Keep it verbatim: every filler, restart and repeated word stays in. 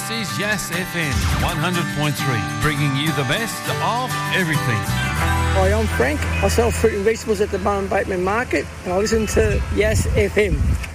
is Yass F M one hundred point three, bringing you the best of everything. Hi, I'm Frank. I sell fruit and vegetables at the Bowen Bateman Market, and I listen to Yass F M.